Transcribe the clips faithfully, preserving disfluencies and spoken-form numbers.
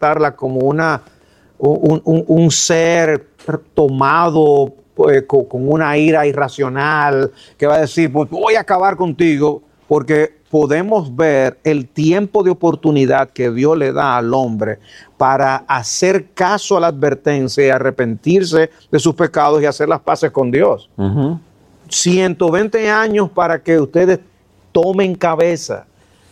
tratarla como una, un, un, un ser tomado eh, con, con una ira irracional que va a decir, pues voy a acabar contigo, porque podemos ver el tiempo de oportunidad que Dios le da al hombre para hacer caso a la advertencia y arrepentirse de sus pecados y hacer las paces con Dios. Uh-huh. ciento veinte años para que ustedes tomen cabeza.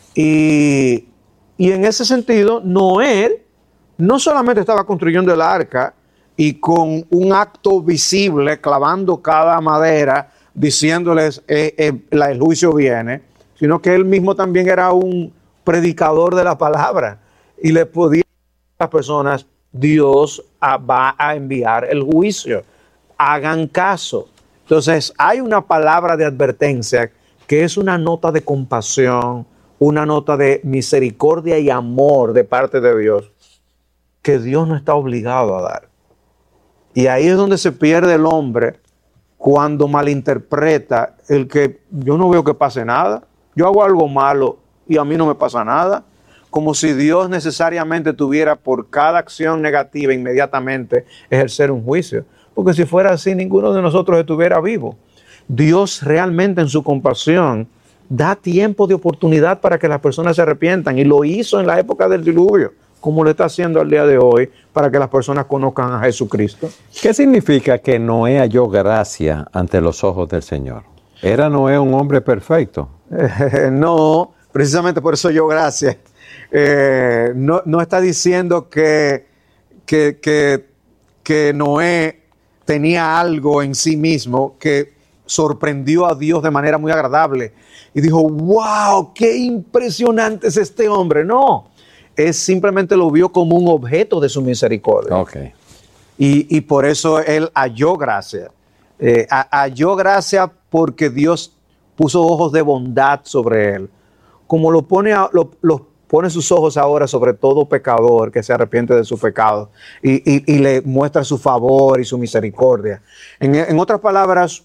Y, y en ese sentido, Noé no solamente estaba construyendo el arca y con un acto visible, clavando cada madera, diciéndoles eh, eh, la, el juicio viene, sino que él mismo también era un predicador de la palabra y le podía decir a las personas, Dios a, va a enviar el juicio, hagan caso. Entonces hay una palabra de advertencia que es una nota de compasión, una nota de misericordia y amor de parte de Dios, que Dios no está obligado a dar. Y ahí es donde se pierde el hombre cuando malinterpreta el que yo no veo que pase nada. Yo hago algo malo y a mí no me pasa nada. Como si Dios necesariamente tuviera por cada acción negativa inmediatamente ejercer un juicio. Porque si fuera así, ninguno de nosotros estuviera vivo. Dios realmente en su compasión da tiempo de oportunidad para que las personas se arrepientan. Y lo hizo en la época del diluvio, como lo está haciendo al día de hoy, para que las personas conozcan a Jesucristo. ¿Qué significa que Noé halló gracia ante los ojos del Señor? ¿Era Noé un hombre perfecto? Eh, no, precisamente por eso yo gracias. Eh, no, no está diciendo que, que, que, que Noé tenía algo en sí mismo que sorprendió a Dios de manera muy agradable y dijo, wow, qué impresionante es este hombre. No, es simplemente lo vio como un objeto de su misericordia. Okay. Y, y por eso él halló gracia. Eh, halló gracia porque Dios puso ojos de bondad sobre él, como lo pone, a, lo, lo pone sus ojos ahora sobre todo pecador que se arrepiente de sus pecados y, y, y le muestra su favor y su misericordia. En, en otras palabras,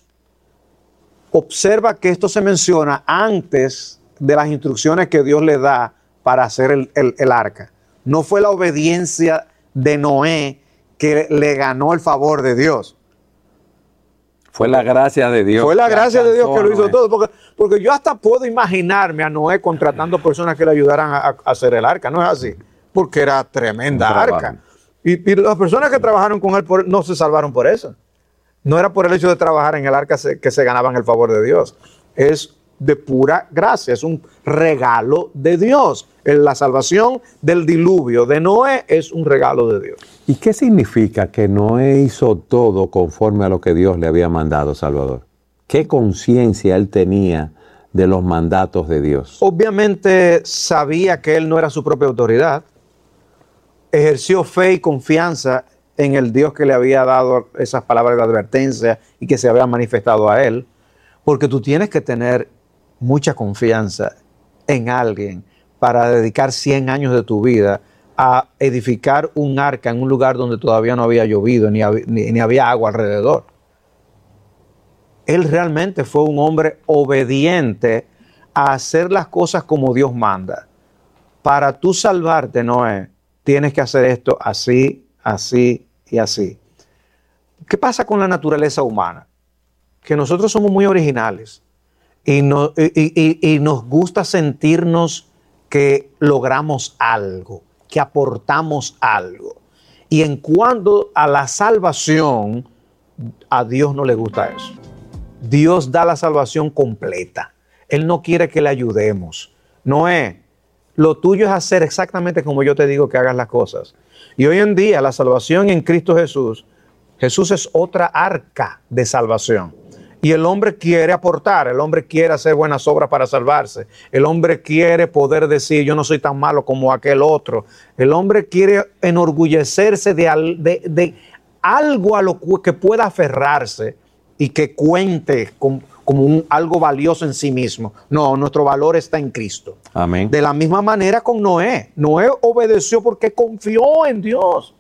observa que esto se menciona antes de las instrucciones que Dios le da para hacer el, el, el arca. No fue la obediencia de Noé que le ganó el favor de Dios. Fue la gracia de Dios. Fue la gracia de Dios que lo hizo todo. Porque, porque yo hasta puedo imaginarme a Noé contratando personas que le ayudaran a, a hacer el arca. No es así. Porque era tremenda arca. Y, y las personas que trabajaron con él por, no se salvaron por eso. No era por el hecho de trabajar en el arca se, que se ganaban el favor de Dios. Es de pura gracia. Es un regalo de Dios. La salvación del diluvio de Noé es un regalo de Dios. ¿Y qué significa que Noé hizo todo conforme a lo que Dios le había mandado, Salvador? ¿Qué conciencia él tenía de los mandatos de Dios? Obviamente sabía que él no era su propia autoridad. Ejerció fe y confianza en el Dios que le había dado esas palabras de advertencia y que se había manifestado a él. Porque tú tienes que tener mucha confianza en alguien para dedicar cien años de tu vida a edificar un arca en un lugar donde todavía no había llovido ni, ni, ni había agua alrededor. Él realmente fue un hombre obediente a hacer las cosas como Dios manda. Para tú salvarte, Noé, tienes que hacer esto así, así y así. ¿Qué pasa con la naturaleza humana? Que nosotros somos muy originales y, no, y, y, y nos gusta sentirnos que logramos algo, que aportamos algo. Y en cuanto a la salvación, a Dios no le gusta eso. Dios da la salvación completa. Él no quiere que le ayudemos. Noé, lo tuyo es hacer exactamente como yo te digo que hagas las cosas. Y hoy en día la salvación en Cristo Jesús, Jesús es otra arca de salvación. Y el hombre quiere aportar, el hombre quiere hacer buenas obras para salvarse. El hombre quiere poder decir, yo no soy tan malo como aquel otro. El hombre quiere enorgullecerse de, al, de, de algo a lo que pueda aferrarse y que cuente con, como un, algo valioso en sí mismo. No, nuestro valor está en Cristo. Amén. De la misma manera con Noé. Noé obedeció porque confió en Dios.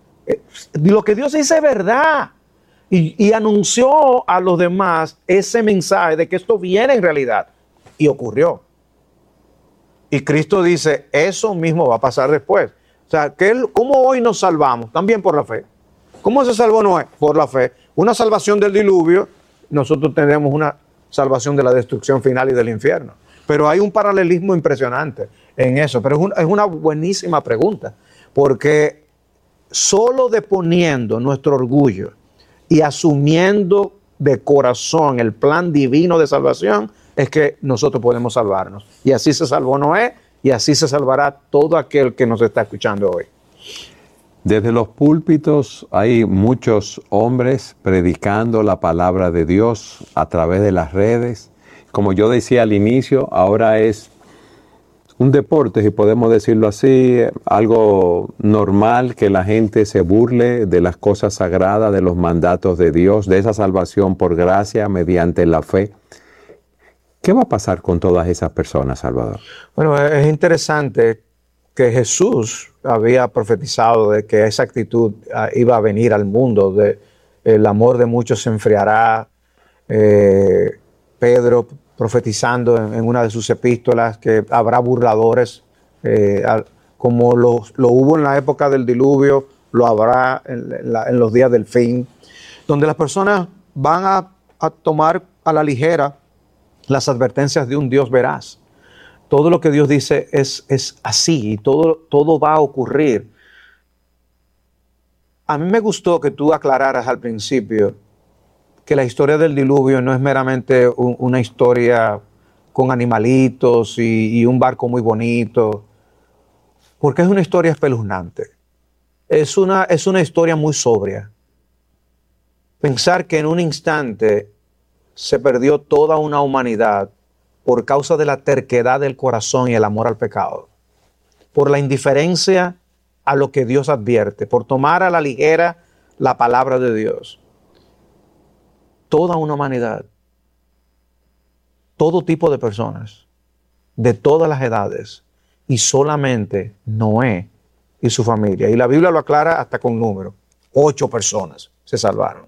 Lo que Dios dice es verdad. Y, y anunció a los demás ese mensaje de que esto viene en realidad. Y ocurrió. Y Cristo dice, eso mismo va a pasar después. O sea, ¿qué, ¿cómo hoy nos salvamos? También por la fe. ¿Cómo se salvó Noé? Por la fe. Una salvación del diluvio, nosotros tenemos una salvación de la destrucción final y del infierno. Pero hay un paralelismo impresionante en eso. Pero es, un, es una buenísima pregunta, porque solo deponiendo nuestro orgullo y asumiendo de corazón el plan divino de salvación es que nosotros podemos salvarnos. Y así se salvó Noé y así se salvará todo aquel que nos está escuchando hoy. Desde los púlpitos hay muchos hombres predicando la palabra de Dios a través de las redes. Como yo decía al inicio, ahora es un deporte, si podemos decirlo así, algo normal que la gente se burle de las cosas sagradas, de los mandatos de Dios, de esa salvación por gracia mediante la fe. ¿Qué va a pasar con todas esas personas, Salvador? Bueno, es interesante que Jesús había profetizado de que esa actitud uh, iba a venir al mundo, de el amor de muchos se enfriará. Eh, Pedro profetizando en, en una de sus epístolas que habrá burladores, eh, a, como lo, lo hubo en la época del diluvio, lo habrá en, en, la, en los días del fin, donde las personas van a, a tomar a la ligera las advertencias de un Dios veraz. Todo lo que Dios dice es, es así y todo, todo va a ocurrir. A mí me gustó que tú aclararas al principio que la historia del diluvio no es meramente un, una historia con animalitos y, y un barco muy bonito, porque es una historia espeluznante. Es una, es una historia muy sobria. Pensar que en un instante se perdió toda una humanidad por causa de la terquedad del corazón y el amor al pecado, por la indiferencia a lo que Dios advierte, por tomar a la ligera la palabra de Dios. Toda una humanidad, todo tipo de personas, de todas las edades, y solamente Noé y su familia. Y la Biblia lo aclara hasta con número. Ocho personas se salvaron.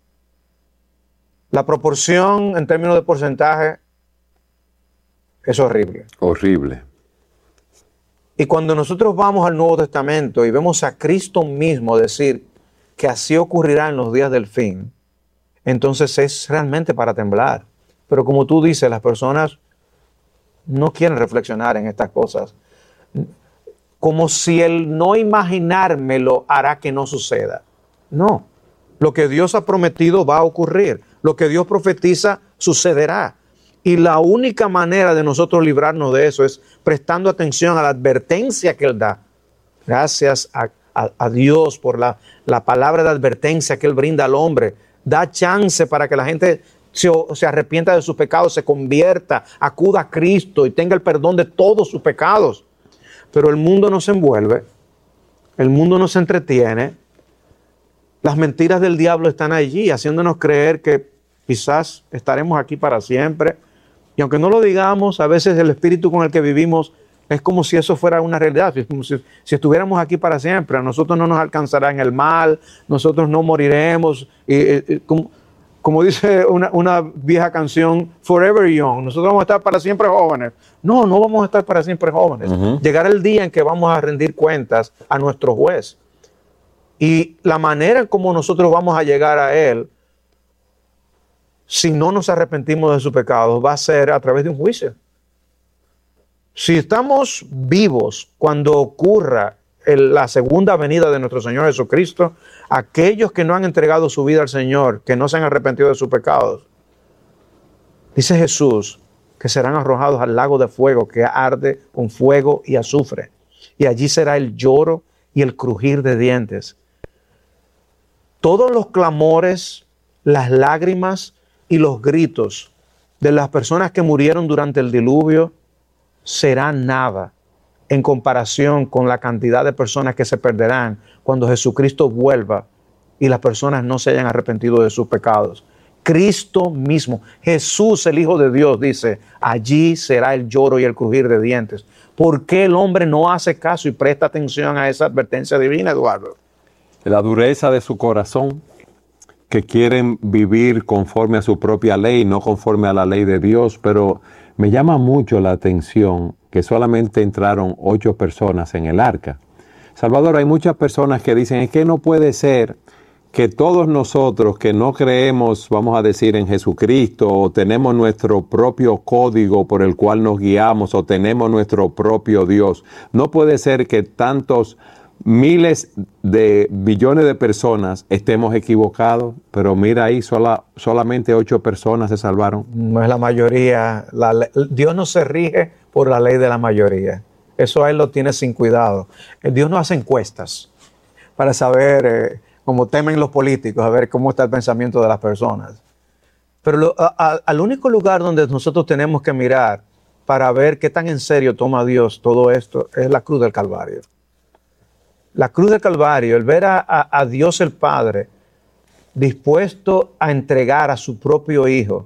La proporción en términos de porcentaje es horrible. Horrible. Y cuando nosotros vamos al Nuevo Testamento y vemos a Cristo mismo decir que así ocurrirá en los días del fin, entonces es realmente para temblar. Pero como tú dices, las personas no quieren reflexionar en estas cosas. Como si el no imaginármelo hará que no suceda. No. Lo que Dios ha prometido va a ocurrir. Lo que Dios profetiza sucederá. Y la única manera de nosotros librarnos de eso es prestando atención a la advertencia que Él da. Gracias a, a, a Dios por la, la palabra de advertencia que Él brinda al hombre. Da chance para que la gente se, se arrepienta de sus pecados, se convierta, acuda a Cristo y tenga el perdón de todos sus pecados. Pero el mundo no se envuelve, el mundo no se entretiene. Las mentiras del diablo están allí, haciéndonos creer que quizás estaremos aquí para siempre. Y aunque no lo digamos, a veces el espíritu con el que vivimos es como si eso fuera una realidad. Es como si, si estuviéramos aquí para siempre, a nosotros no nos alcanzará en el mal, nosotros no moriremos. Y, y, como, como dice una, una vieja canción, Forever Young, nosotros vamos a estar para siempre jóvenes. No, no vamos a estar para siempre jóvenes. Uh-huh. Llegará el día en que vamos a rendir cuentas a nuestro juez. Y la manera en cómo nosotros vamos a llegar a Él, si no nos arrepentimos de sus pecados, va a ser a través de un juicio. Si estamos vivos cuando ocurra el, la segunda venida de nuestro Señor Jesucristo, aquellos que no han entregado su vida al Señor, que no se han arrepentido de sus pecados, dice Jesús que serán arrojados al lago de fuego que arde con fuego y azufre. Y allí será el lloro y el crujir de dientes. Todos los clamores, las lágrimas y los gritos de las personas que murieron durante el diluvio serán nada en comparación con la cantidad de personas que se perderán cuando Jesucristo vuelva y las personas no se hayan arrepentido de sus pecados. Cristo mismo, Jesús el Hijo de Dios, dice, allí será el lloro y el crujir de dientes. ¿Por qué el hombre no hace caso y presta atención a esa advertencia divina, Eduardo? La dureza de su corazón, que quieren vivir conforme a su propia ley, no conforme a la ley de Dios. Pero me llama mucho la atención que solamente entraron ocho personas en el arca. Salvador, hay muchas personas que dicen, es que no puede ser que todos nosotros que no creemos, vamos a decir, en Jesucristo, o tenemos nuestro propio código por el cual nos guiamos, o tenemos nuestro propio Dios, no puede ser que tantos miles de millones de personas estemos equivocados, pero mira ahí, sola, solamente ocho personas se salvaron. No es la mayoría. La, Dios no se rige por la ley de la mayoría. Eso Él lo tiene sin cuidado. Dios no hace encuestas para saber, eh, como temen los políticos, a ver cómo está el pensamiento de las personas. Pero lo, a, a, al único lugar donde nosotros tenemos que mirar para ver qué tan en serio toma Dios todo esto es la cruz del Calvario. La cruz del Calvario, el ver a, a, a Dios el Padre dispuesto a entregar a su propio Hijo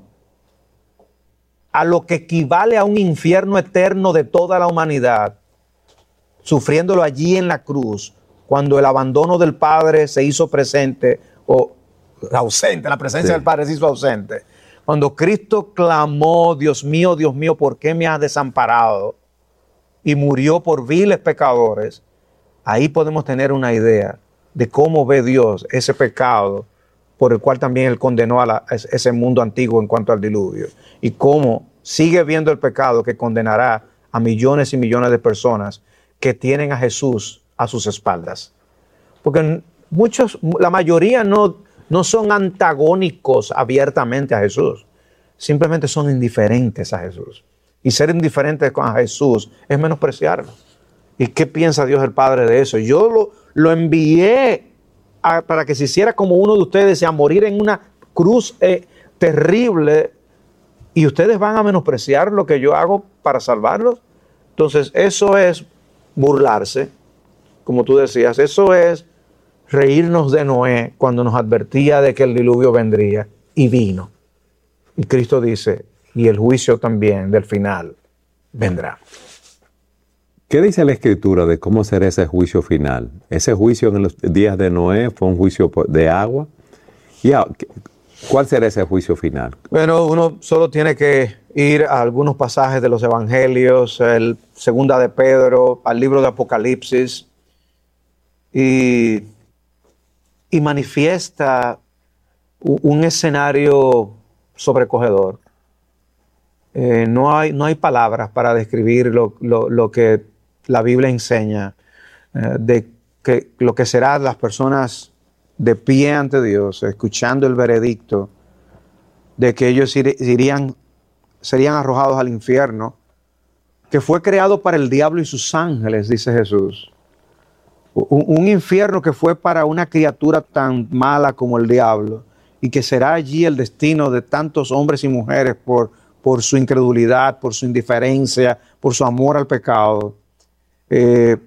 a lo que equivale a un infierno eterno de toda la humanidad, sufriéndolo allí en la cruz, cuando el abandono del Padre se hizo presente, o ausente, la presencia sí. del Padre se hizo ausente. Cuando Cristo clamó, Dios mío, Dios mío, ¿por qué me has desamparado? Y murió por viles pecadores. Ahí podemos tener una idea de cómo ve Dios ese pecado por el cual también Él condenó a, la, a ese mundo antiguo en cuanto al diluvio. Y cómo sigue viendo el pecado que condenará a millones y millones de personas que tienen a Jesús a sus espaldas. Porque muchos, la mayoría no, no son antagónicos abiertamente a Jesús. Simplemente son indiferentes a Jesús. Y ser indiferentes a Jesús es menospreciarlo. ¿Y qué piensa Dios el Padre de eso? Yo lo, lo envié a, para que se hiciera como uno de ustedes y a morir en una cruz eh, terrible, y ustedes van a menospreciar lo que yo hago para salvarlos. Entonces eso es burlarse, como tú decías. Eso es reírnos de Noé cuando nos advertía de que el diluvio vendría, y vino. Y Cristo dice, y el juicio también del final vendrá. ¿Qué dice la Escritura de cómo será ese juicio final? Ese juicio en los días de Noé fue un juicio de agua. ¿Y cuál será ese juicio final? Bueno, uno solo tiene que ir a algunos pasajes de los Evangelios, el Segunda de Pedro, al libro de Apocalipsis, y, y manifiesta un escenario sobrecogedor. Eh, no hay, no hay palabras para describir lo, lo, lo que la Biblia enseña, eh, de que, lo que serán las personas de pie ante Dios, escuchando el veredicto de que ellos ir, irían, serían arrojados al infierno, que fue creado para el diablo y sus ángeles, dice Jesús. Un, un infierno que fue para una criatura tan mala como el diablo, y que será allí el destino de tantos hombres y mujeres por, por su incredulidad, por su indiferencia, por su amor al pecado. Eh,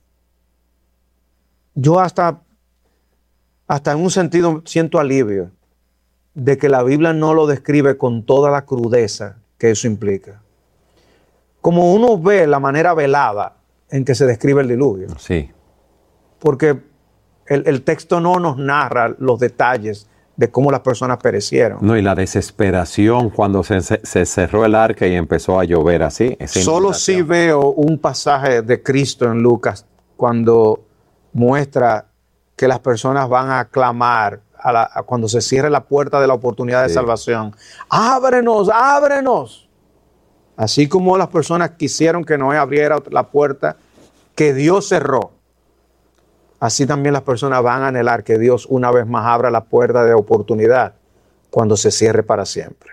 yo hasta, hasta en un sentido siento alivio de que la Biblia no lo describe con toda la crudeza que eso implica. Como uno ve la manera velada en que se describe el diluvio. Sí. Porque el, el texto no nos narra los detalles de cómo las personas perecieron. No, y la desesperación cuando se, se, se cerró el arca y empezó a llover así. Solo sí veo un pasaje de Cristo en Lucas cuando muestra que las personas van a clamar a la, a cuando se cierre la puerta de la oportunidad de sí. salvación. ¡Ábrenos, ábrenos! Así como las personas quisieron que Noé abriera la puerta que Dios cerró, así también las personas van a anhelar que Dios una vez más abra la puerta de oportunidad cuando se cierre para siempre.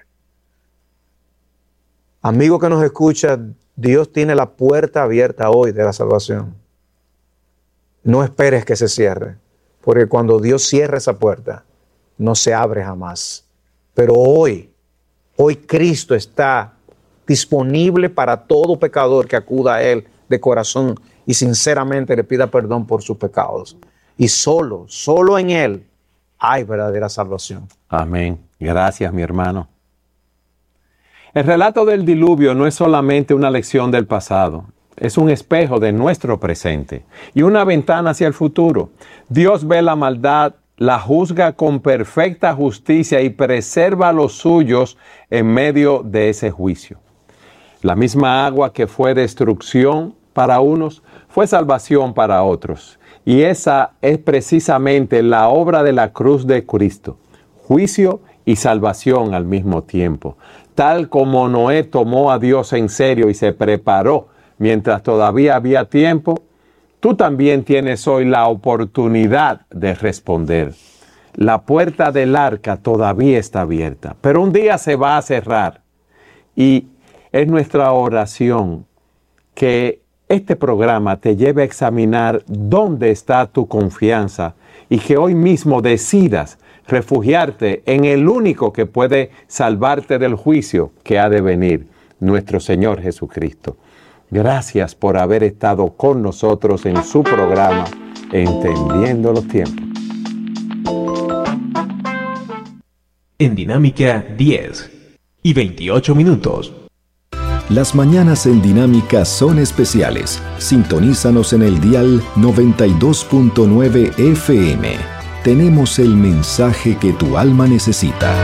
Amigo que nos escucha, Dios tiene la puerta abierta hoy de la salvación. No esperes que se cierre, porque cuando Dios cierra esa puerta, no se abre jamás. Pero hoy, hoy Cristo está disponible para todo pecador que acuda a Él de corazón y sinceramente le pida perdón por sus pecados. Y solo, solo en Él hay verdadera salvación. Amén. Gracias, mi hermano. El relato del diluvio no es solamente una lección del pasado, es un espejo de nuestro presente y una ventana hacia el futuro. Dios ve la maldad, la juzga con perfecta justicia y preserva a los suyos en medio de ese juicio. La misma agua que fue destrucción para unos fue salvación para otros. Y esa es precisamente la obra de la cruz de Cristo, juicio y salvación al mismo tiempo. Tal como Noé tomó a Dios en serio y se preparó mientras todavía había tiempo, tú también tienes hoy la oportunidad de responder. La puerta del arca todavía está abierta, pero un día se va a cerrar. Y es nuestra oración que este programa te lleve a examinar dónde está tu confianza y que hoy mismo decidas refugiarte en el único que puede salvarte del juicio que ha de venir, nuestro Señor Jesucristo. Gracias por haber estado con nosotros en su programa Entendiendo los Tiempos. En Dinámica diez y veintiocho minutos. Las mañanas en Dinámica son especiales. Sintonízanos en el dial noventa y dos punto nueve F M. Tenemos el mensaje que tu alma necesita.